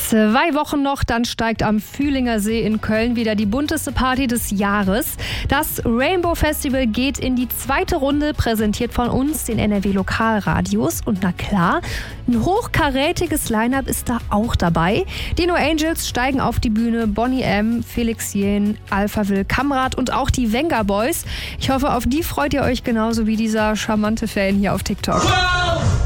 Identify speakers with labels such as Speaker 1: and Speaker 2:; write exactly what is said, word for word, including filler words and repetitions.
Speaker 1: Zwei Wochen noch, dann steigt am Fühlinger See in Köln wieder die bunteste Party des Jahres. Das Rainbow Festival geht in die zweite Runde, präsentiert von uns, den N R W Lokalradios. Und na klar, ein hochkarätiges Line-Up ist da auch dabei. Die No Angels steigen auf die Bühne, Boney M., Felix Jähn, Alphaville, Kamrat und auch die Venga Boys. Ich hoffe, auf die freut ihr euch genauso wie dieser charmante Fan hier auf TikTok.
Speaker 2: Wow!